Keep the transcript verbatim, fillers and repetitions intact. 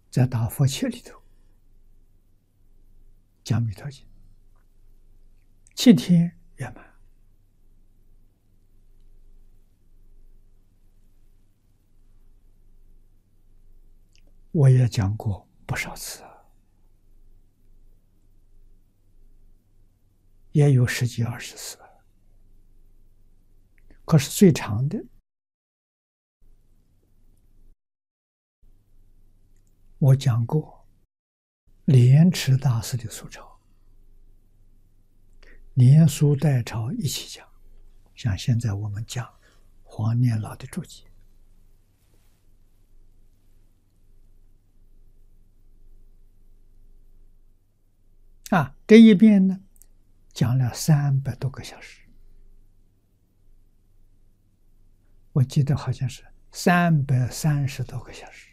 在大佛切里头讲弥陀经，七天圆满。我也讲过不少次，也有十几二十次，可是最长的，我讲过莲池大师的素抄，连书带抄一起讲，像现在我们讲黄念老的注解。啊，这一遍呢，讲了三百多个小时，我记得好像是三百三十多个小时。